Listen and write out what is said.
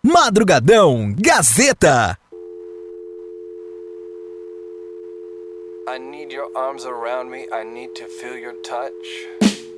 Madrugadão Gazeta. I need your arms around me, I need to feel your touch.